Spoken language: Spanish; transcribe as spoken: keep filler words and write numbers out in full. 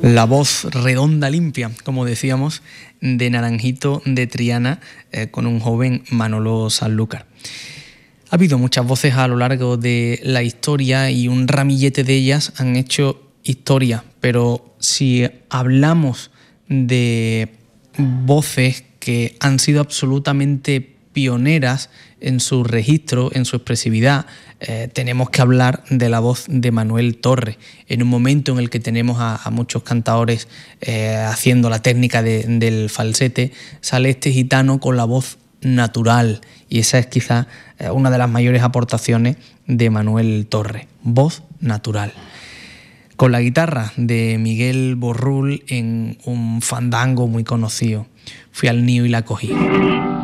La voz redonda, limpia, como decíamos, de Naranjito de Triana, eh, con un joven Manolo Sanlúcar. Ha habido muchas voces a lo largo de la historia y un ramillete de ellas han hecho historia, pero si hablamos de voces que han sido absolutamente pioneras en su registro, en su expresividad, eh, tenemos que hablar de la voz de Manuel Torre. En un momento en el que tenemos a, a muchos cantadores eh, haciendo la técnica de, del falsete, sale este gitano con la voz natural, y esa es quizá eh, una de las mayores aportaciones de Manuel Torre, voz natural. Con la guitarra de Miguel Borrul en un fandango muy conocido, Fui al Nío y la cogí.